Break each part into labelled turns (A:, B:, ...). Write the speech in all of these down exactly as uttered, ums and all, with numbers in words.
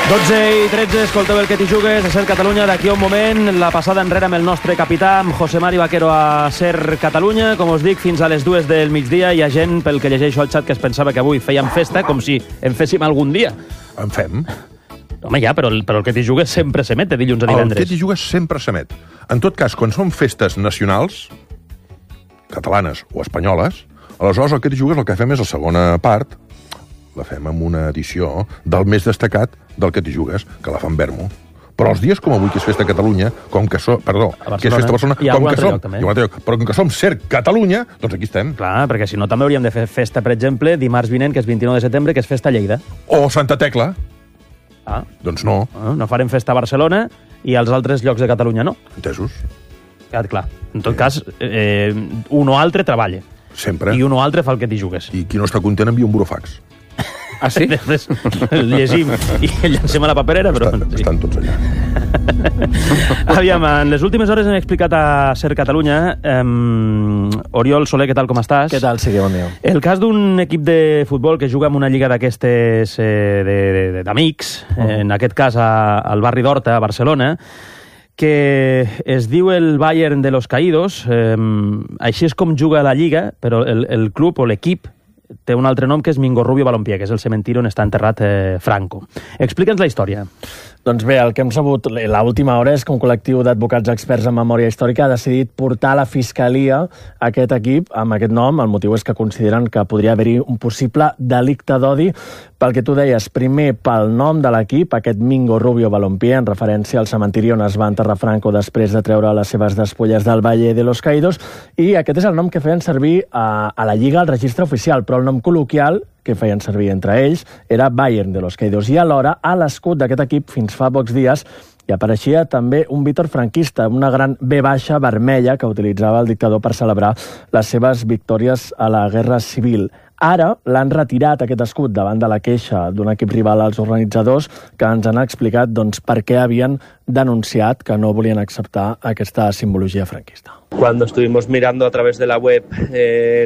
A: dotze i tretze, escolteu el que t'hi jugues a Ser Catalunya. D'aquí un moment, la passada enrere amb el nostre capità, amb José Mari Vaquero a Ser Catalunya. Com us dic, fins a les dues del migdia. Hi ha gent, pel que llegeixo al xat, que es pensava que avui fèiem festa, com si en féssim algun dia.
B: En fem.
A: Home, ja, però el, però el que t'hi jugues sempre s'emet de dilluns a divendres.
B: El que t'hi jugues sempre s'emet. En tot cas, quan són festes nacionals, catalanes o espanyoles, aleshores el que t'hi jugues el que fem és la segona part, la fem amb una edició del més destacat del que t'hi jugues, que la fan Vermo. Però els dies com avui, que és festa a Catalunya, com que som... Perdó, que és festa a Barcelona, com que som... Lloc, lloc, però com que som Ser Catalunya, doncs aquí estem.
A: Clar, perquè si no també hauríem de fer festa, per exemple, dimarts vinent, que és vint-i-nou de setembre, que és festa a Lleida.
B: O Santa Tecla.
A: Ah.
B: Doncs no.
A: Ah, no farem festa a Barcelona i als altres llocs de Catalunya no.
B: Entesos.
A: Ah, clar. En tot sí. cas, eh, un o altre treballa.
B: Sempre.
A: I un o altre fa el que t'hi jugues.
B: I qui no està content envia un burofax.
A: Ah, sí? Després el llegim i el llancem a la paperera, però...
B: Estan,
A: sí.
B: estan tots allà.
A: Aviam, en les últimes hores hem explicat a Ser Catalunya. Um, Oriol Soler, què tal, com estàs?
C: Què tal, sí, que bon dia.
A: El cas d'un equip de futbol que juga en una lliga d'aquestes eh, d'amics, uh-huh. en aquest cas a, al barri d'Horta, a Barcelona, que es diu el Bayern de los Caídos. Eh, així és com juga la lliga, però el, el club o l'equip té un altre nom, que és Mingo Rubio Balompié, que és el cementiri on està enterrat eh, Franco. Explica'ns la història.
C: Doncs bé, el que hem sabut l'última hora és que un col·lectiu d'advocats experts en memòria històrica ha decidit portar a la Fiscalia aquest equip amb aquest nom. El motiu és que consideren que podria haver-hi un possible delicte d'odi. Pel que tu deies, primer pel nom de l'equip, aquest Mingo Rubio Balompié, en referència al cementiri on es va enterrar Franco després de treure les seves despulles del Valle de los Caídos, i aquest és el nom que feien servir a, a la Lliga al registre oficial, però el nom col·loquial que feien servir entre ells era Bayern de los Caídos, i alhora a l'escut d'aquest equip fins fa pocs dies hi apareixia també un Vítor franquista, una gran B baixa vermella que utilitzava el dictador per celebrar les seves victòries a la Guerra Civil. Ara l'han retirat, aquest escut, davant de la queixa d'un equip rival als organitzadors, que ens han explicat doncs, per què havien denunciat que no volien acceptar aquesta simbologia franquista.
D: Cuando estuvimos mirando a través de la web eh,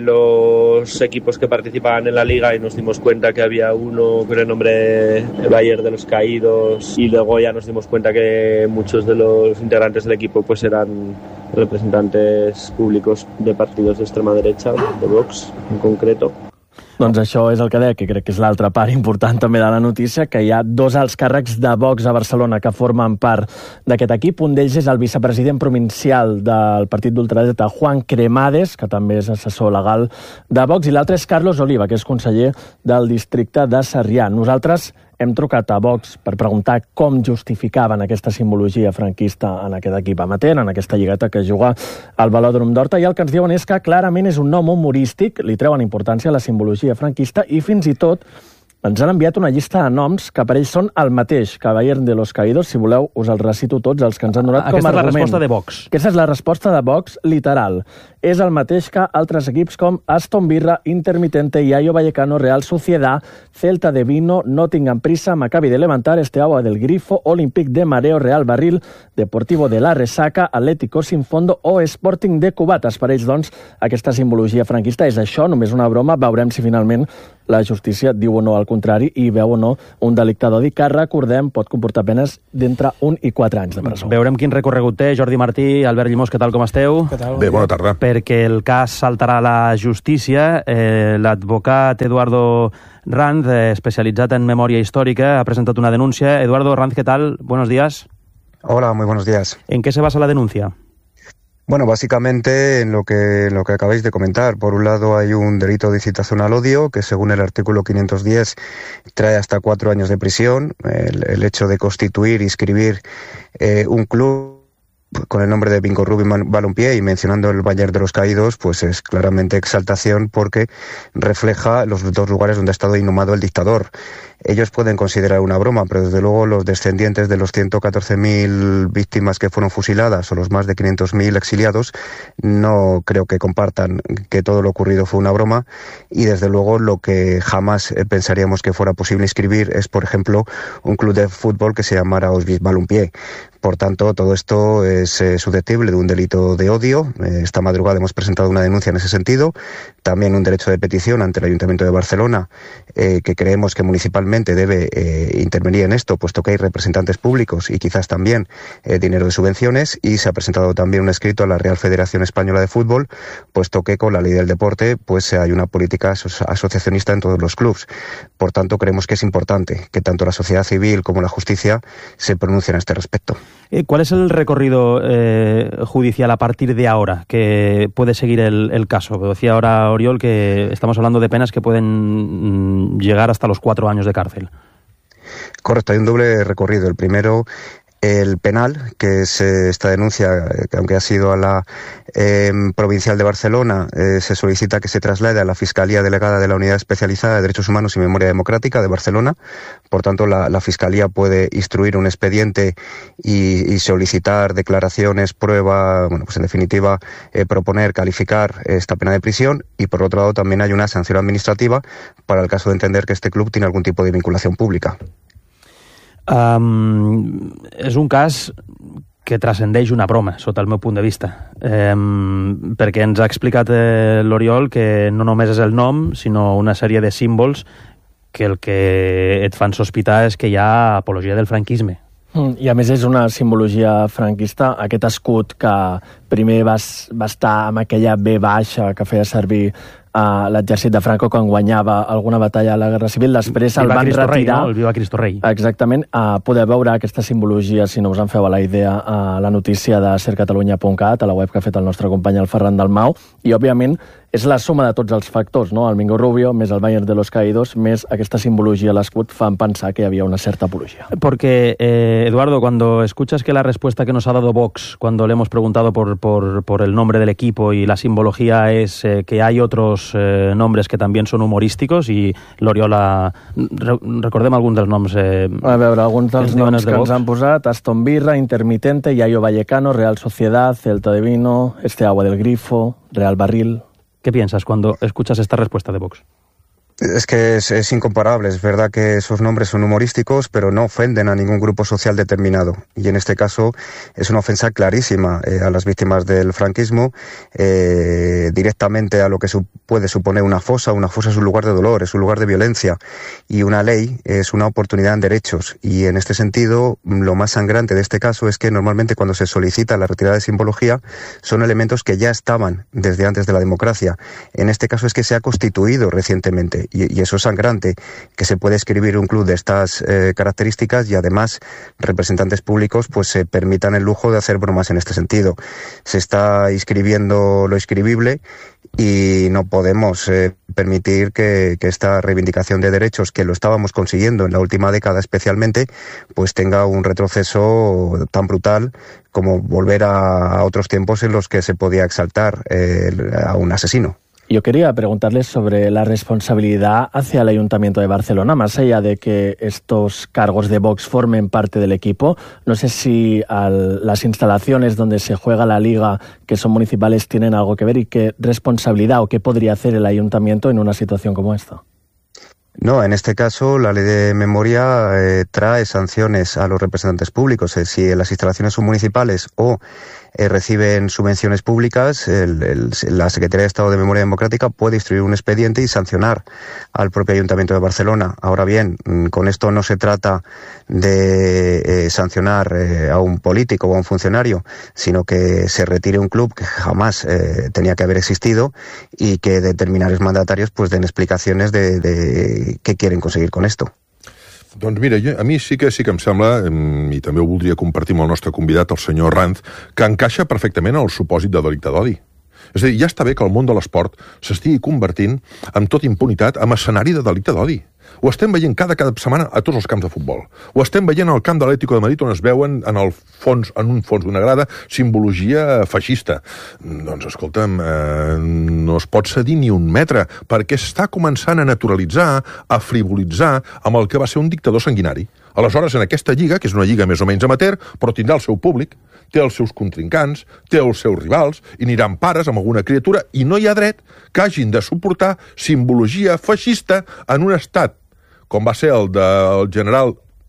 D: los equipos que participaban en la liga y nos dimos cuenta que había uno con el nombre Bayern de los Caídos, y luego ya nos dimos cuenta que muchos de los integrantes del equipo pues eran representantes públicos de partidos de extrema derecha, de Vox en concreto.
C: Doncs això és el que deia, que crec que és l'altra part important també de la notícia, que hi ha dos alts càrrecs de Vox a Barcelona que formen part d'aquest equip. Un d'ells és el vicepresident provincial del partit d'ultradreta, Juan Cremades, que també és assessor legal de Vox, i l'altre és Carlos Oliva, que és conseller del districte de Sarrià. Nosaltres hem trucat a Vox per preguntar com justificaven aquesta simbologia franquista en aquest equip amateur, en aquesta lligueta que juga al Velòdrom d'Horta, i el que ens diuen és que clarament és un nom humorístic, li treuen importància a la simbologia franquista, i fins i tot ens han enviat una llista de noms que per ells són el mateix que Bayern de los Caídos. Si voleu, us els recito tots els que ens han donat com a argument.
A: Aquesta és la resposta de Vox.
C: Aquesta és la resposta de Vox, literal. És el mateix que altres equips com Aston Villa, Intermitente, Rayo Vallecano, Real Sociedad, Celta de Vino, Nottingham Prisa, Maccabi de Levantar, Steaua del Grifo, Olympique de Mareo, Real Barril, Deportivo de la Resaca, Atlético Sin Fondo o Sporting de Cubates. Per ells, doncs, aquesta simbologia franquista és això, només una broma. Veurem si finalment la justícia diu o no al contrari i veu o no un delicte d'odi que, recordem, pot comportar penes d'entre un i quatre anys de presó.
A: Veurem quin recorregut té. Jordi Martí, Albert Llimós, què tal, com esteu?
E: Què tal?
B: Bé, bona tarda.
A: Perquè el cas saltarà a la justícia. Eh, L'advocat Eduardo Ranz, eh, especialitzat en memòria històrica, ha presentat una denúncia. Eduardo Ranz, ¿qué tal? Buenos días.
F: Hola, muy buenos días.
A: ¿En qué se basa la denuncia?
F: Bueno, básicamente en lo que en lo que acabáis de comentar. Por un lado hay un delito de incitación al odio que, según el artículo quinientos diez, trae hasta cuatro años de prisión. El, el hecho de constituir, inscribir eh, un club con el nombre de Mingo Rubio Balompié y mencionando el Bayern de los Caídos, pues es claramente exaltación, porque refleja los dos lugares donde ha estado inhumado el dictador. Ellos pueden considerar una broma, pero desde luego los descendientes de los ciento catorce mil víctimas que fueron fusiladas o los más de quinientos mil exiliados no creo que compartan que todo lo ocurrido fue una broma, y desde luego lo que jamás pensaríamos que fuera posible inscribir es, por ejemplo, un club de fútbol que se llamara Auschwitz Balompié. Por tanto, todo esto eh, es eh, susceptible de un delito de odio. Eh, esta madrugada hemos presentado una denuncia en ese sentido. También un derecho de petición ante el Ayuntamiento de Barcelona, eh, que creemos que municipalmente debe eh, intervenir en esto, puesto que hay representantes públicos y quizás también eh, dinero de subvenciones. Y se ha presentado también un escrito a la Real Federación Española de Fútbol, puesto que con la ley del deporte pues hay una política aso- asociacionista en todos los clubes. Por tanto, creemos que es importante que tanto la sociedad civil como la justicia se pronuncien a este respecto.
A: ¿Cuál es el recorrido eh, judicial a partir de ahora que puede seguir el, el caso? Decía ahora Oriol que estamos hablando de penas que pueden llegar hasta los cuatro años de cárcel.
F: Correcto, hay un doble recorrido. El primero, el penal, que es eh, esta denuncia, que aunque ha sido a la eh, provincial de Barcelona, eh, se solicita que se traslade a la Fiscalía Delegada de la Unidad Especializada de Derechos Humanos y Memoria Democrática de Barcelona. Por tanto, la, la Fiscalía puede instruir un expediente y, y solicitar declaraciones, prueba, bueno, pues en definitiva, eh, proponer, calificar esta pena de prisión. Y por otro lado, también hay una sanción administrativa para el caso de entender que este club tiene algún tipo de vinculación pública.
A: Um, és un cas que transcendeix una broma, sota el meu punt de vista, um, perquè ens ha explicat eh, l'Oriol que no només és el nom, sinó una sèrie de símbols que el que et fan sospitar és que hi ha apologia del franquisme.
C: Mm, I a més és una simbologia franquista, aquest escut que primer va, va estar amb aquella B baixa que feia servir a l'exèrcit de Franco quan guanyava alguna batalla a la Guerra Civil, després el van
A: Cristo
C: retirar...
A: Rei, no? El Viva Cristo Rei.
C: Exactament. Uh, podeu veure aquesta simbologia, si no us en feu a la idea, a la notícia de ser catalunya punt cat, a la web que ha fet el nostre company el Ferran Dalmau, i òbviament és la suma de tots els factors, ¿no? El Mingo Rubio, més el Bayern de los Caídos, més aquesta simbologia a l'escut, fan pensar que hi havia una certa apología.
A: Porque, eh, Eduardo, cuando escuchas que la respuesta que nos ha dado Vox, cuando le hemos preguntado por, por, por el nombre del equipo y la simbología es eh, que hay otros eh, nombres que también son humorísticos, y l'Oriola, re, recordem alguns dels noms... Eh,
C: a veure, alguns dels noms que
A: de
C: ens han posat: Aston Villa, Intermitente, Yayo Vallecano, Real Sociedad, Celta de Vino, Este Agua del Grifo, Real Barril...
A: ¿Qué piensas cuando escuchas esta respuesta de Vox?
F: Es que es, es incomparable. Es verdad que esos nombres son humorísticos, pero no ofenden a ningún grupo social determinado. Y en este caso es una ofensa clarísima eh, a las víctimas del franquismo, eh, directamente a lo que su, puede suponer una fosa. Una fosa es un lugar de dolor, es un lugar de violencia. Y una ley es una oportunidad en derechos. Y en este sentido, lo más sangrante de este caso es que normalmente cuando se solicita la retirada de simbología son elementos que ya estaban desde antes de la democracia. En este caso es que se ha constituido recientemente. Y, y eso es sangrante, que se puede escribir un club de estas eh, características y además representantes públicos pues se permitan el lujo de hacer bromas en este sentido. Se está inscribiendo lo inscribible y no podemos eh, permitir que, que esta reivindicación de derechos, que lo estábamos consiguiendo en la última década especialmente, pues tenga un retroceso tan brutal como volver a, a otros tiempos en los que se podía exaltar eh, a un asesino.
C: Yo quería preguntarles sobre la responsabilidad hacia el Ayuntamiento de Barcelona, más allá de que estos cargos de Vox formen parte del equipo. No sé si al, las instalaciones donde se juega la Liga, que son municipales, tienen algo que ver, y qué responsabilidad o qué podría hacer el Ayuntamiento en una situación como esta.
F: No, en este caso la ley de memoria eh, trae sanciones a los representantes públicos. Eh, si las instalaciones son municipales o eh, reciben subvenciones públicas, el, el, la Secretaría de Estado de Memoria Democrática puede instruir un expediente y sancionar al propio Ayuntamiento de Barcelona. Ahora bien, con esto no se trata de eh, sancionar eh, a un político o a un funcionario, sino que se retire un club que jamás eh, tenía que haber existido y que determinados mandatarios pues den explicaciones de, de què quieren conseguir con esto.
B: Doncs mira, jo, a mi sí que sí que em sembla, i també ho voldria compartir amb el nostre convidat, el senyor Ranz, que encaixa perfectament en el supòsit de delicte d'odi. És a dir, ja està bé que el món de l'esport s'estigui convertint, amb tota impunitat, en escenari de delicte d'odi. Ho estem veient cada, cada setmana a tots els camps de futbol. Ho estem veient al camp de l'Atlético de Madrid, on es veuen en, el fons, en un fons d'una grada simbologia feixista. Doncs, escolta'm, eh, no es pot cedir ni un metre, perquè està començant a naturalitzar, a frivolitzar amb el que va ser un dictador sanguinari. Aleshores, en aquesta lliga, que és una lliga més o menys amateur, però tindrà el seu públic, té els seus contrincants, té els seus rivals, i aniran pares amb alguna criatura, i no hi ha dret que hagin de suportar simbologia feixista en un estat com va ser el del general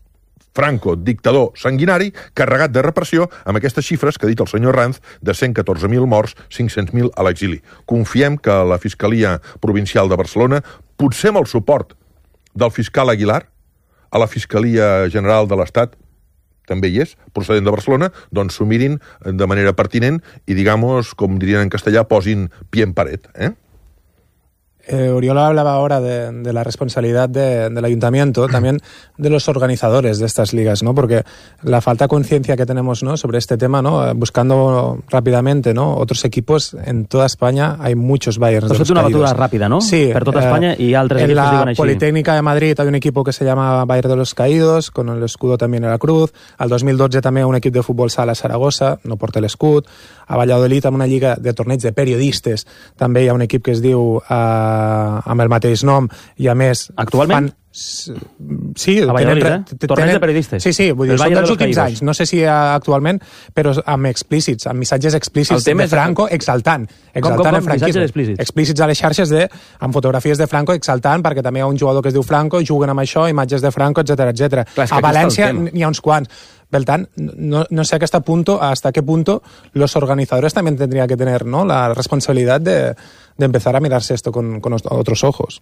B: Franco, dictador sanguinari, carregat de repressió, amb aquestes xifres que ha dit el senyor Ranz, de cent catorze mil morts, cinc-cents mil a l'exili. Confiem que la Fiscalia Provincial de Barcelona, potser amb el suport del fiscal Aguilar, a la Fiscalia General de l'Estat, també hi és, procedent de Barcelona, doncs s'ho mirin de manera pertinent i, digamos, com dirien en castellà, posin pie en paret, eh?
E: Eh, Oriol hablaba ahora de, de la responsabilidad de, del ayuntamiento, también de los organizadores de estas ligas, ¿no? Porque la falta de conciencia que tenemos, ¿no?, sobre este tema, ¿no?, buscando rápidamente, ¿no?, otros equipos en toda España, hay muchos Bayerns de los
A: una
E: caídos.
A: batuda rápida, ¿no?
E: Sí.
A: Per tota España
E: eh,
A: y altres
E: en
A: equipos diuen
E: la
A: així.
E: Politécnica de Madrid hay un equipo que se llama Bayern de los Caídos, con el escudo también en la cruz. Al dos mil dotze també un equip de futbol sala a Saragossa, no porta l'escut. A Valladolid, amb una lliga de torneigs de periodistes, també hi ha un equip que es diu eh, amb el mateix nom, i a més...
A: Actualment?
E: Fan... Sí,
A: a Valladolid,
E: tenen,
A: eh? Torneig de periodistes.
E: Sí, sí, vull dir, són dels últims anys. No sé si actualment, però amb explícits, amb missatges explícits de Franco exaltant. exaltant el franquisme.
A: Explícits?
E: Explícits a les xarxes de, amb fotografies de Franco exaltant, perquè també hi ha un jugador que es diu Franco, juguen amb això, imatges de Franco, etcètera, etcètera. A València n'hi ha uns quants. Por tanto, no, no sé hasta, punto, hasta qué punto los organizadores también tendrían que tener, ¿no?, la responsabilidad de, de empezar a mirarse esto con, con otros ojos.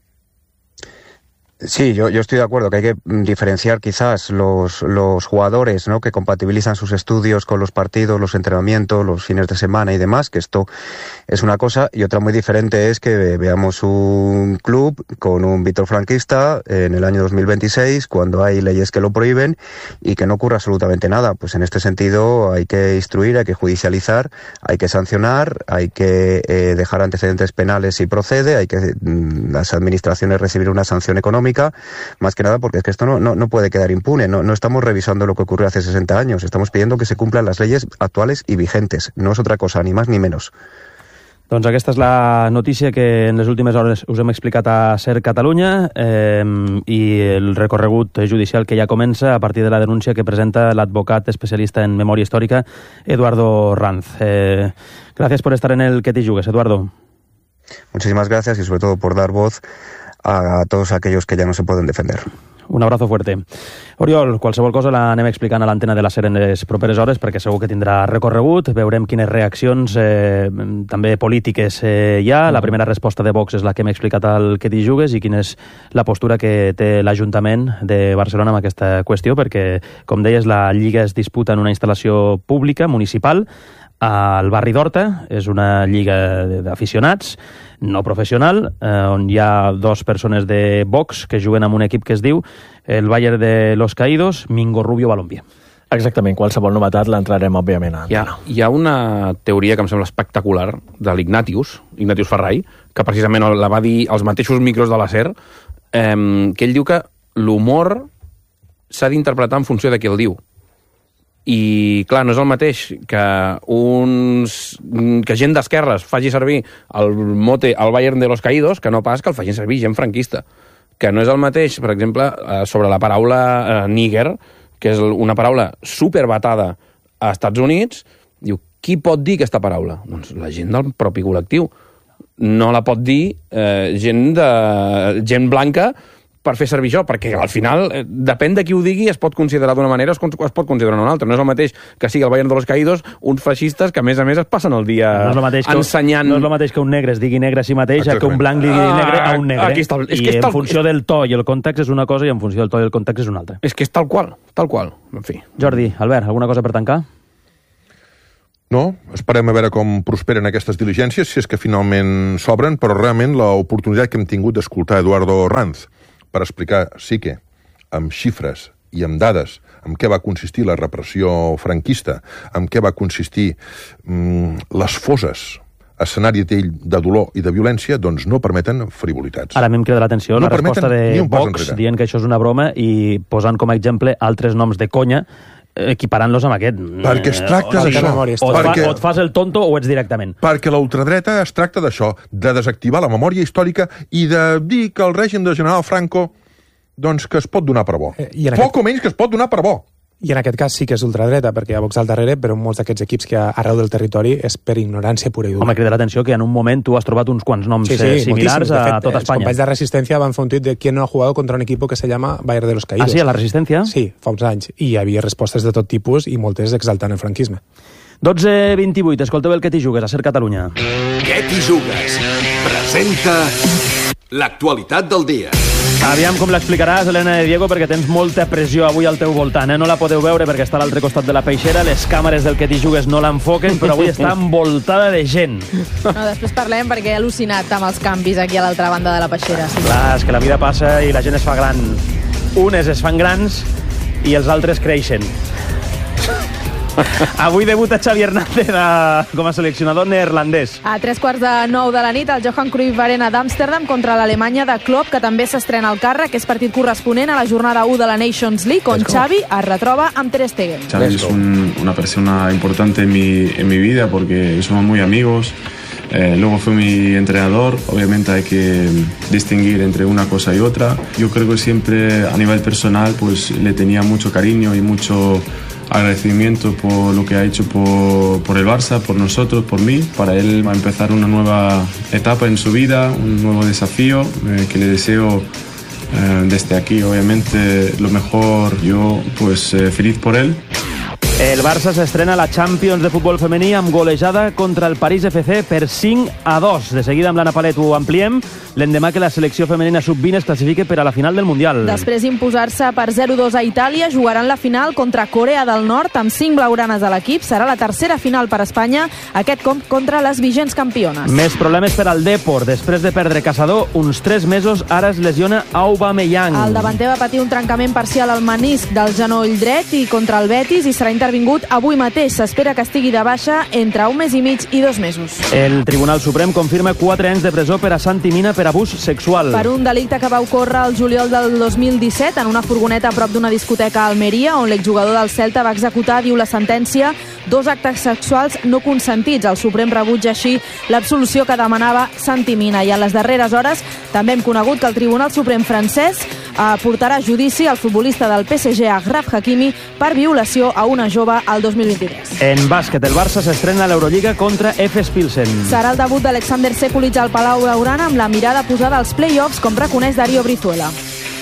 F: Sí, yo, yo estoy de acuerdo que hay que diferenciar quizás los, los jugadores, ¿no?, que compatibilizan sus estudios con los partidos, los entrenamientos, los fines de semana y demás, que esto es una cosa, y otra muy diferente es que veamos un club con un Víctor franquista en el año dos mil veintiséis, cuando hay leyes que lo prohíben y que no ocurre absolutamente nada. Pues en este sentido hay que instruir, hay que judicializar, hay que sancionar, hay que eh, dejar antecedentes penales si procede, hay que mm, las administraciones recibir una sanción económica, más que nada porque es que esto no, no, no puede quedar impune. No, no estamos revisando lo que ocurrió hace sesenta años, estamos pidiendo que se cumplan las leyes actuales y vigentes. No es otra cosa, ni más ni menos.
A: Doncs aquesta és la notícia que en les últimes hores us hem explicat a Ser Catalunya eh, i el recorregut judicial que ja comença a partir de la denúncia que presenta l'advocat especialista en memòria històrica Eduardo Ranz. Eh, gràcies per estar en el Que t'hi jugues, Eduardo.
F: Muchísimas gracias y sobre todo por dar voz a todos aquellos que ya no se pueden defender.
A: Un abrazo fuerte. Oriol, qualsevol cosa l'anem explicant a l'antena de la SER en les properes hores perquè segur que tindrà recorregut. Veurem quines reaccions eh, també polítiques eh, hi ha. La primera resposta de Vox és la que hem explicat al Que t'hi jugues i quina és la postura que té l'Ajuntament de Barcelona amb aquesta qüestió perquè, com deies, la Lliga es disputa en una instal·lació pública, municipal, al barri d'Horta. És una lliga d'aficionats, no professional, eh, on hi ha dos persones de Vox que juguen amb un equip que es diu el Bayern de los Caídos, Mingo Rubio Balompié.
C: Exactament, qualsevol novetat l'entrarem, òbviament.
G: Hi ha, hi ha una teoria que em sembla espectacular de l'Ignatius, Ignatius Ferrai, que precisament la va dir als mateixos micros de la SER, eh, que ell diu que l'humor s'ha d'interpretar en funció de qui el diu. I, clar, no és el mateix que uns que gent d'esquerres faci servir el mote al Bayern de los Caídos que no pas que el facin servir gent franquista. Que no és el mateix, per exemple, sobre la paraula eh, níger, que és una paraula superbatada a Estats Units. Diu, qui pot dir aquesta paraula? Doncs la gent del propi col·lectiu. No la pot dir eh, gent, de, gent blanca per fer servir això, perquè al final, eh, depèn de qui ho digui, es pot considerar d'una manera o es, es pot considerar d'una altra. No és el mateix que sigui el Bayern de los Caídos uns feixistes que, a més a més, es passen el dia no és el ensenyant...
A: Que, no és el mateix que un negre es digui negre a si mateix que un blanc digui negre a un negre.
G: Aquí està, és
A: I
G: que és
A: en
G: tal...
A: funció del to i el context és una cosa i en funció del to i el context és una altra.
G: És que és tal qual, tal qual. En fi.
A: Jordi, Albert, alguna cosa per tancar?
B: No, esperem a veure com prosperen aquestes diligències, si és que finalment s'obren, però realment l'oportunitat que hem tingut d'escoltar Eduardo Ranz per explicar, sí que, amb xifres i amb dades, en què va consistir la repressió franquista, en què va consistir mm, les foses escenari de dolor i de violència, doncs no permeten frivolitats.
A: Ara m'hem cridat l'atenció,
B: no
A: la resposta de Vox dient que això és una broma i posant com a exemple altres noms de conya equiparant-los amb aquest.
B: Perquè es tracta
A: o
B: d'això.
A: O, perquè... o et fas el tonto o ets directament.
B: Perquè la ultradreta es tracta d'això, de desactivar la memòria històrica i de dir que el règim de general Franco doncs que es pot donar per bo. Eh, Poc aquest... o menys que es pot donar per bo.
E: I en aquest cas sí que és ultradreta, perquè hi ha Vox al darrere, però molts d'aquests equips que arreu del territori és per ignorància pura i dura.
A: Home, crida l'atenció que en un moment tu has trobat uns quants noms
E: sí, sí,
A: similars
E: de fet,
A: a tota Espanya.
E: Els companys de Resistència van fer un tuit de quién no ha jugado contra un equipo que se llama Bayern de los Caídos.
A: Ah, sí, a la Resistència?
E: Sí, fa uns anys. I hi havia respostes de tot tipus i moltes exaltant el franquisme.
A: dotze vint-i-vuit, escolteu el Que t'hi jugues a Ser Catalunya.
H: Que t'hi jugues? Presenta l'actualitat del dia.
A: Aviam com l'explicaràs, Helena de Diego, perquè tens molta pressió avui al teu voltant. Eh? No la podeu veure perquè està a l'altre costat de la peixera, les càmeres del Que t'hi jugues no l'enfoquen, però avui està envoltada de gent.
I: No, després parlem perquè he al·lucinat amb els canvis aquí a l'altra banda de la peixera. Sí.
A: Clar, és que la vida passa i la gent es fa gran. Unes es fan grans i els altres creixen. Avui debuta Xavi Hernández a, com a seleccionador neerlandès.
I: A tres quarts de nou de la nit, el Johan Cruyff Arena d'Amsterdam contra l'Alemanya de Klopp, que també s'estrena al càrrec, és partit corresponent a la jornada u de la Nations League, on Xavi es retroba amb Ter Stegen.
J: Xavi es un, una persona importante en mi, en mi vida porque somos muy amigos. Eh, luego fue mi entrenador. Obviamente hay que distinguir entre una cosa y otra. Yo creo que siempre a nivel personal pues le tenía mucho cariño y mucho agradecimiento por lo que ha hecho por, por el Barça, por nosotros, por mí. Para él va a empezar una nueva etapa en su vida, un nuevo desafío eh, que le deseo eh, desde aquí, obviamente, lo mejor. Yo pues eh, feliz por él.
A: El Barça s'estrena a la Champions de futbol femení amb golejada contra el París F C per cinc a dos. De seguida amb l'Anna Palet ho ampliem, l'endemà que la selecció femenina sub vint es classifique per a la final del Mundial.
I: Després d'imposar-se per zero dos a Itàlia, jugaran la final contra Corea del Nord amb cinc blaugranes a l'equip. Serà la tercera final per Espanya, aquest cop contra les vigents campiones.
A: Més problemes per al Depor. Després de perdre Caçador, uns tres mesos, ara es lesiona Aubameyang.
I: El davanter va patir un trencament parcial al menisc del genoll dret i contra el Betis i serà intervingut avui mateix. S'espera que estigui de baixa entre un mes i mig i dos mesos.
A: El Tribunal Suprem confirma quatre anys de presó per a Santi Mina per abús sexual.
I: Per un delicte que va ocórrer el juliol del dos mil disset en una furgoneta a prop d'una discoteca a Almeria, on l'exjugador del Celta va executar, diu la sentència, dos actes sexuals no consentits. El Suprem rebutja així l'absolució que demanava Santi Mina. I a les darreres hores també hem conegut que el Tribunal Suprem francès eh, portarà a judici el futbolista del P S G, Achraf Hakimi, per violació a una jove al dos mil vint-i-tres.
A: En bàsquet, el Barça s'estrena a l'Eurolliga contra Efes Pilsen.
I: Serà el debut d'Alexander Sekulic al Palau Blaugrana amb la mirada posada als play-offs, com reconeix Darío Brizuela.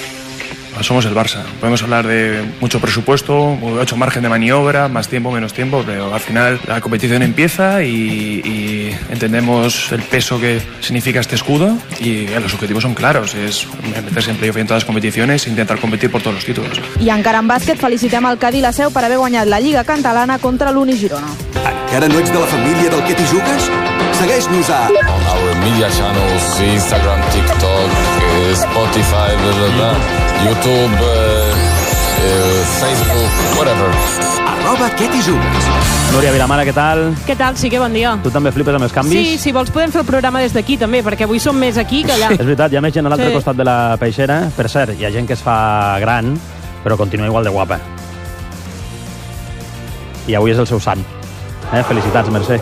K: Somos el Barça. Podemos hablar de mucho presupuesto, mucho margen de maniobra, más tiempo, menos tiempo, pero al final la competición empieza y, y entendemos el peso que significa este escudo y eh, los objetivos son claros, es meterse en playoff en todas las competiciones e intentar competir por todos los títulos.
I: I encara en bàsquet felicitem el Cadí la Seu per haver guanyat la Lliga Catalana contra l'Uni Girona.
H: Encara no ets de la família del Que t'hi jugues? Segueix-nos a...
L: On our media channels, Instagram, TikTok, Spotify, blah, blah, blah. YouTube, uh, uh, Facebook, whatever.
H: Arroba Que t'hi jugues.
A: Núria Vilamala, què tal?
M: Què tal? Sí, que bon dia.
A: Tu també flipes amb els canvis?
M: Sí, si vols podem fer el programa des d'aquí també, perquè avui som més aquí que allà.
A: És veritat, hi ha més gent a l'altre
M: Sí.
A: costat de la peixera. Per cert, hi ha gent que es fa gran, però continua igual de guapa. I avui és el seu sant. Eh? Felicitats, Mercè.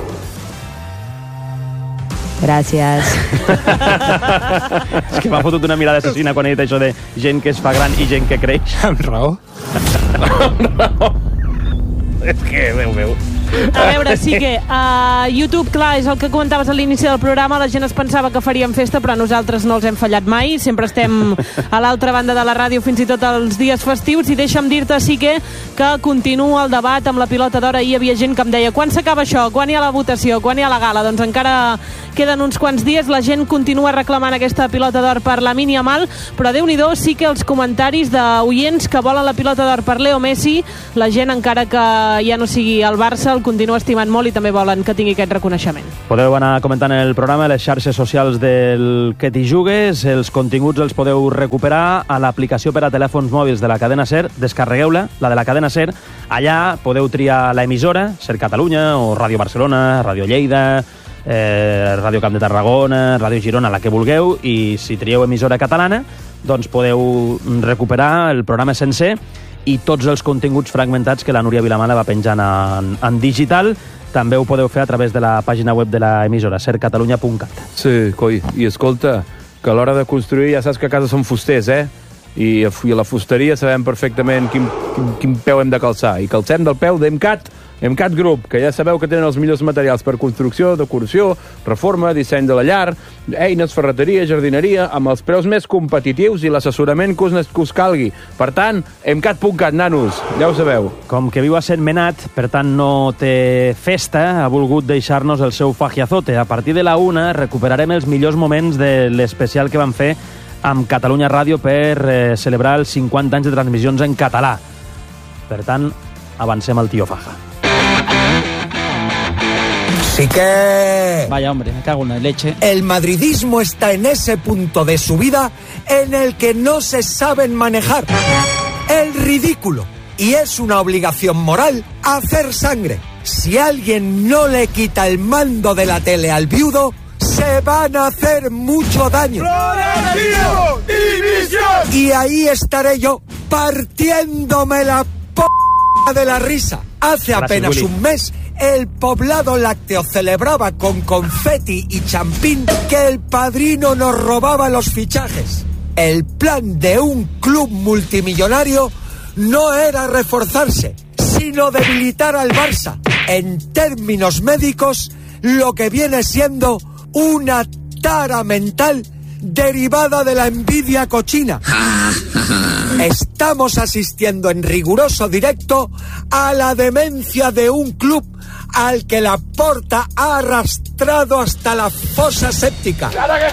I: Gràcies.
A: És que m'ha fotut una mirada assassina quan he dit això de gent que es fa gran i gent que creix.
E: Amb raó.
A: Amb raó. És que, Déu meu.
M: A veure, sí que a YouTube, clar, és el que comentaves a l'inici del programa, la gent es pensava que faríem festa, però nosaltres no els hem fallat mai, sempre estem a l'altra banda de la ràdio fins i tot els dies festius, i deixa'm dir-te, sí que, que continua el debat amb la pilota d'or. Ahir hi havia gent que em deia, quan s'acaba això? Quan hi ha la votació? Quan hi ha la gala? Doncs encara queden uns quants dies, la gent continua reclamant aquesta pilota d'or per Lamine Yamal, però Déu-n'hi-do, sí que els comentaris d'oients que volen la pilota d'or per Leo Messi, la gent, encara que ja no sigui el Barça, el continua estimant molt i també volen que tingui aquest reconeixement.
A: Podeu anar comentant el programa a les xarxes socials del Que t'hi jugues. Els continguts els podeu recuperar a l'aplicació per a telèfons mòbils de la cadena SER. Descarregueu-la, la de la cadena SER. Allà podeu triar l'emissora, SER Catalunya o Ràdio Barcelona, Ràdio Lleida, eh, Ràdio Camp de Tarragona, Ràdio Girona, la que vulgueu, i si trieu emissora catalana, doncs podeu recuperar el programa sencer i tots els continguts fragmentats que la Núria Vilamala va penjant en, en digital. També ho podeu fer a través de la pàgina web de l'emissora, ser catalunya punt cat.
N: Sí, coi, i escolta, que a l'hora de construir ja saps que a casa són fusters, eh?
G: i, i a la fusteria sabem perfectament quin, quin, quin peu hem de calçar. I calcem del peu d'Emcat, Emcat Group, que ja sabeu que tenen els millors materials per construcció, decoració, reforma, disseny de la llar, eines, ferreteria, jardineria, amb els preus més competitius i l'assessorament que us, que us calgui. Per tant, emcat punt cat, nanos, ja ho sabeu.
A: Com que viu a Sentmenat, per tant no té festa, ha volgut deixar-nos el seu fajiazote. A partir de la una recuperarem els millors moments de l'especial que van fer amb Catalunya Ràdio per eh, celebrar els cinquanta anys de transmissions en català. Per tant, avancem al Tío Faja.
N: Sí que...
O: Vaya, hombre, me cago en la leche.
N: El madridismo está en ese punto de su vida en el que no se saben manejar. El ridículo. Y es una obligación moral hacer sangre. Si alguien no le quita el mando de la tele al viudo, se van a hacer mucho daño. Y ahí estaré yo partiéndome la p*** de la risa. Hace apenas un mes, el Poblado Lácteo celebraba con confeti y champín que el Padrino nos robaba los fichajes. El plan de un club multimillonario no era reforzarse, sino debilitar al Barça. En términos médicos, lo que viene siendo una tara mental derivada de la envidia cochina. Estamos asistiendo en riguroso directo a la demencia de un club al que la Porta ha arrastrado hasta la fosa séptica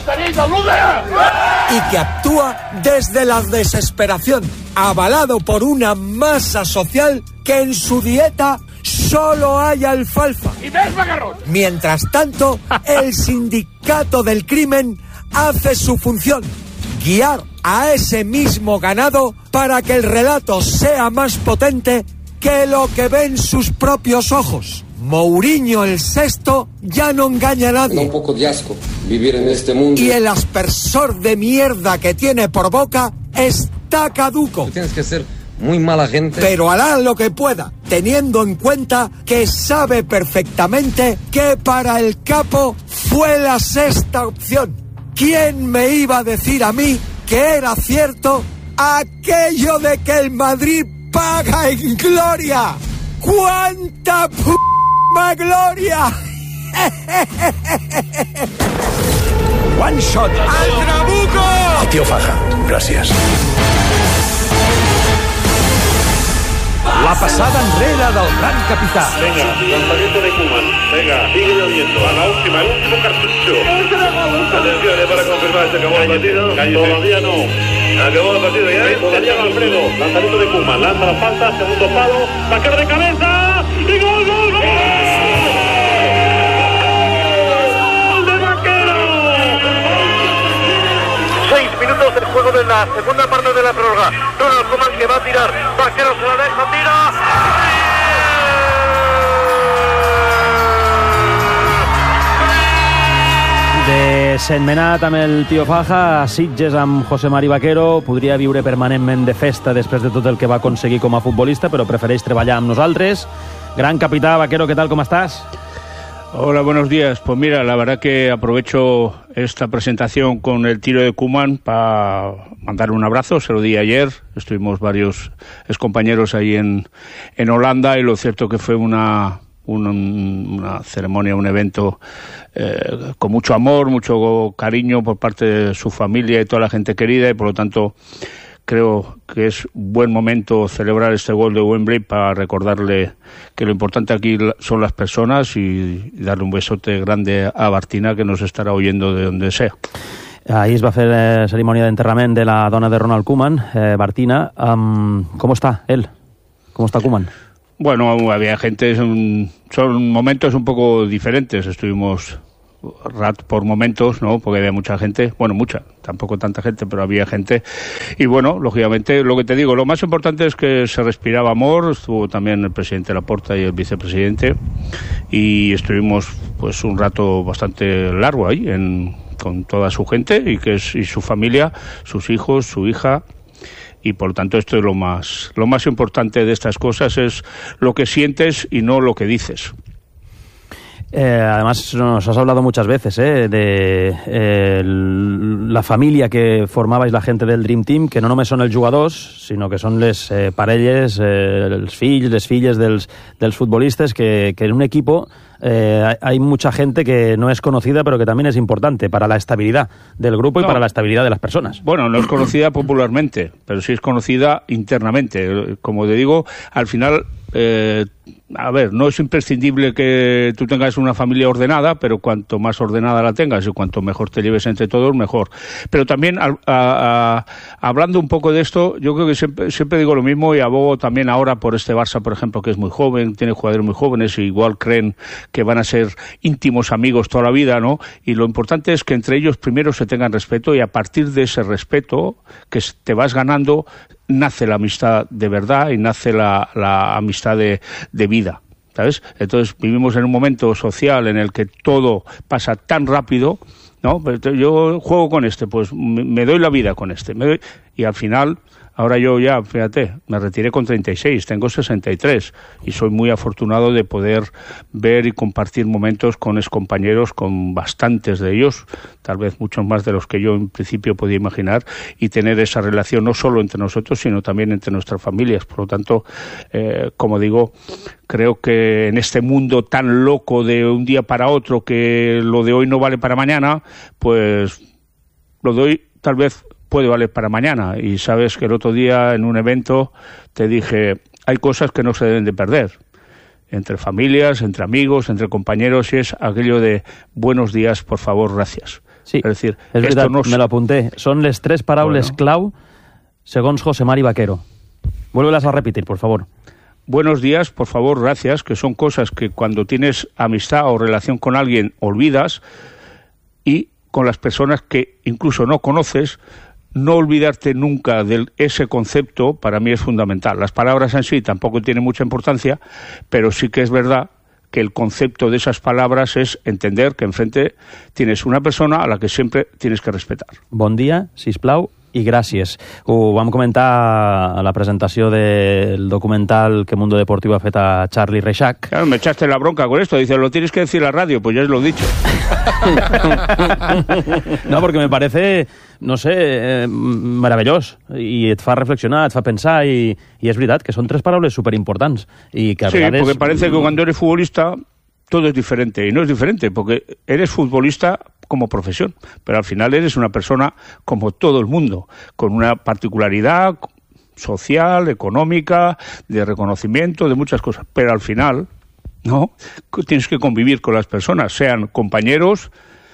N: y que actúa desde la desesperación, avalado por una masa social que en su dieta solo hay alfalfa. Mientras tanto, el sindicato del crimen hace su función, guiar a ese mismo ganado para que el relato sea más potente que lo que ven sus propios ojos. Mourinho el sexto ya no engaña a nadie.
P: Da un poco de asco vivir en este mundo.
N: Y el aspersor de mierda que tiene por boca está caduco.
P: Tú tienes que ser muy mala gente.
N: Pero hará lo que pueda, teniendo en cuenta que sabe perfectamente que para el capo fue la sexta opción. ¿Quién me iba a decir a mí que era cierto aquello de que el Madrid paga en gloria? ¡Cuánta p*** gloria!
Q: One shot.
N: ¡Al trabuco!
Q: Tío Faja, gracias. La passada enrere del gran capità.
R: Venga, lanzamiento de Koeman. Venga, sigue lloviendo. A la última, el último cartucho. Atención, para confirmar, se acabó el partido. Todavía no. Acabó el partido ya. Todavía no, Alfredo. Lanzamiento de Koeman. Lanza la falta, segundo palo. Sacar de cabeza. Y gol, gol, gol. Seis minutos del juego de la segunda parte de la prórroga. Ronald Koeman que va a tirar. Vaquero se la deja, tira.
A: De Sentmenat amb el Tío Faja, a Sitges amb José Mari Vaquero. Podria viure permanentment de festa després de tot el que va aconseguir com a futbolista, però prefereix treballar amb nosaltres. Gran capità, Vaquero, ¿qué tal? ¿Cómo estás?
S: Hola, buenos días. Pues mira, la verdad que aprovecho esta presentación con el tiro de Koeman para mandarle un abrazo. Se lo di ayer, estuvimos varios excompañeros ahí en, en Holanda y lo cierto que fue una, una, una ceremonia, un evento eh, con mucho amor, mucho cariño por parte de su familia y toda la gente querida y por lo tanto creo que es buen momento celebrar este gol de Wembley para recordarle que lo importante aquí son las personas y darle un besote grande a Bartina, que nos estará oyendo de donde sea.
A: Ahir es va fer eh, cerimònia d'enterrament de la dona de Ronald Koeman, eh, Bartina. Um, ¿Cómo está él? ¿Cómo está Koeman?
S: Bueno, había gente, son, son momentos un poco diferentes. Estuvimos rat por momentos, ¿no? Porque había mucha gente, bueno, mucha, tampoco tanta gente, pero había gente. Y bueno, lógicamente, lo que te digo, lo más importante es que se respiraba amor. Estuvo también el presidente Laporta y el vicepresidente y estuvimos pues un rato bastante largo ahí en, con toda su gente y que es y su familia, sus hijos, su hija. Y por lo tanto esto es lo más lo más importante de estas cosas, es lo que sientes y no lo que dices.
A: Eh, además, nos has hablado muchas veces eh, de eh, la família que formabais la gent del Dream Team, que no només són els jugadors, sinó que són les eh, parelles, eh, els fills, les filles dels, dels futbolistes, que, que en un equipo eh, hay mucha gente que no es conocida, pero que también es importante para la estabilidad del grupo y no. para la estabilidad de las personas.
S: Bueno, no es conocida popularmente, pero sí es conocida internamente. Como te digo, al final... Eh, a ver, no es imprescindible que tú tengas una familia ordenada, pero cuanto más ordenada la tengas y cuanto mejor te lleves entre todos, mejor. Pero también, a, a, a, hablando un poco de esto, yo creo que siempre, siempre digo lo mismo y abogo también ahora por este Barça, por ejemplo, que es muy joven, tiene jugadores muy jóvenes y igual creen que van a ser íntimos amigos toda la vida, ¿no? Y lo importante es que entre ellos primero se tengan respeto y a partir de ese respeto que te vas ganando, nace la amistad de verdad y nace la, la amistad de, de vida, ¿sabes? Entonces vivimos en un momento social en el que todo pasa tan rápido, ¿no? Yo juego con este, pues me doy la vida con este, me doy, y al final... Ahora yo ya, fíjate, me retiré con treinta y seis, tengo sesenta y tres y soy muy afortunado de poder ver y compartir momentos con excompañeros, con bastantes de ellos, tal vez muchos más de los que yo en principio podía imaginar, y tener esa relación no solo entre nosotros, sino también entre nuestras familias. Por lo tanto, eh, como digo, creo que en este mundo tan loco de un día para otro, que lo de hoy no vale para mañana, pues lo de hoy tal vez puede valer para mañana. Y sabes que el otro día en un evento te dije, hay cosas que no se deben de perder, entre familias, entre amigos, entre compañeros, y es aquello de buenos días, por favor, gracias.
A: Sí,
S: es decir,
A: es veritat,
S: no...
A: me lo apunté. Son les tres paraules bueno. clau segons José Mari Vaquero. Vuélvelas a repetir, por favor.
S: Buenos días, por favor, gracias, que son cosas que cuando tienes amistad o relación con alguien olvidas, y con las personas que incluso no conoces, no olvidarte nunca de ese concepto para mí es fundamental. Las palabras en sí tampoco tienen mucha importancia, pero sí que es verdad que el concepto de esas palabras es entender que enfrente tienes una persona a la que siempre tienes que respetar.
A: Bon dia, sisplau, i gràcies. Ho vam comentar a la presentació del documental que Mundo Deportivo ha fet a Charlie Reixac.
S: Claro, me echaste la bronca con esto. Dice, lo tienes que decir a la radio. Pues ya os lo he dicho.
A: No, porque me parece, no sé, eh, meravellós. I et fa reflexionar, et fa pensar, i, i és veritat que són tres paraules superimportants. I que a
S: sí,
A: vegades...
S: porque parece que cuando eres futbolista todo es diferente. Y no es diferente, porque eres futbolista como profesión, pero al final eres una persona como todo el mundo, con una particularidad social, económica, de reconocimiento, de muchas cosas, pero al final, ¿no? Tienes que convivir con las personas, sean compañeros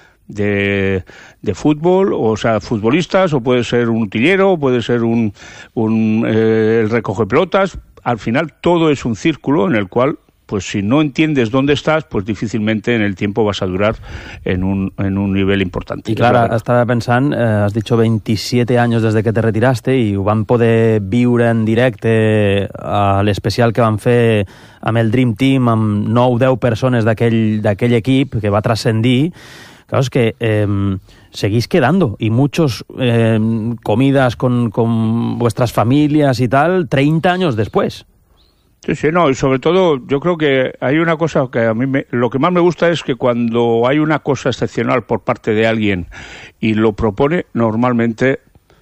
S: de, de fútbol, o sea, futbolistas, o puede ser un utillero, o puede ser un, un eh, el recoge pelotas. Al final todo es un círculo en el cual, pues si no entiendes dónde estás, pues difícilmente en el tiempo vas a durar en un, en un nivel importante.
A: Y claro, estaba pensant, eh, has dicho veintisiete años desde que te retiraste i ho vam poder viure en directe a l'especial que van fer amb el Dream Team, amb nou o deu persones d'aquell d'aquell equip que va transcendir. Claro, es que eh, seguís quedando y muchos eh, comidas con, con vuestras familias y tal, treinta años después.
S: Sí, sí, no, y sobre todo yo creo que hay una cosa que a mí me, lo que más me gusta es que cuando hay una cosa excepcional por parte de alguien y lo propone, normalmente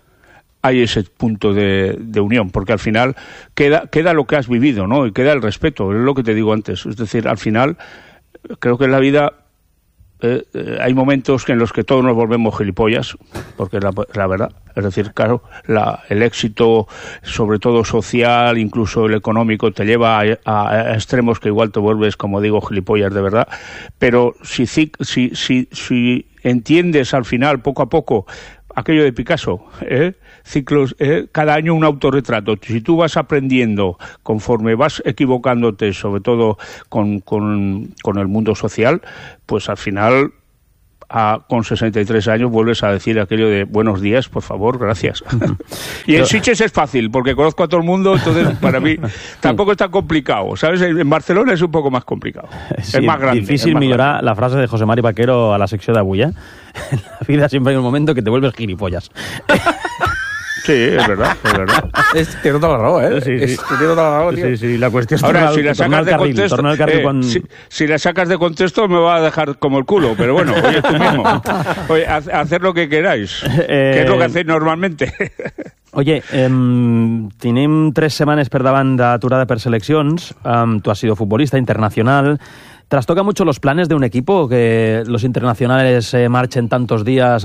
S: hay ese punto de, de unión, porque al final queda, queda lo que has vivido, ¿no? Y queda el respeto, es lo que te digo antes. Es decir, al final creo que en la vida Eh, eh, hay momentos en los que todos nos volvemos gilipollas, porque es la, la verdad. Es decir, claro, la, el éxito, sobre todo social, incluso el económico, te lleva a, a, a extremos que igual te vuelves, como digo, gilipollas de verdad. Pero si, si, si, si entiendes al final, poco a poco, aquello de Picasso, ¿eh? ciclos, ¿eh? cada año un autorretrato. Si tú vas aprendiendo conforme vas equivocándote, sobre todo con, con, con el mundo social, pues al final, a, con sesenta y tres años, vuelves a decir aquello de buenos días, por favor, gracias. Y en Sitges es fácil, porque conozco a todo el mundo, entonces para mí tampoco es tan complicado, ¿sabes? En Barcelona es un poco más complicado.
A: Sí,
S: es más grande.
A: Difícil millorar la frase de José Mari Vaquero a la secció d'avui, eh? En la vida siempre hay un momento que te vuelves gilipollas.
S: Sí, es verdad, es verdad.
G: Es, tiene toda la raó, ¿eh?
A: Sí, sí.
G: Es, tiene toda la raó, tío.
A: Sí, sí, la cuestión es
S: Ahora,
A: tornar,
S: si la sacas de
A: carril,
S: contexto,
A: tornar al carril
S: eh,
A: quan...
S: si, si la sacas de contexto me va a dejar como el culo, pero bueno, oye, tú mismo. Oye, haz, hacer lo que queráis, eh... que es lo que hacéis normalmente.
A: Oye, eh, tenim tres setmanes per davant d'aturada per seleccions. Um, tú has sido futbolista internacional. ¿Trastoca mucho los planes de un equipo que los internacionales eh, marchen tantos días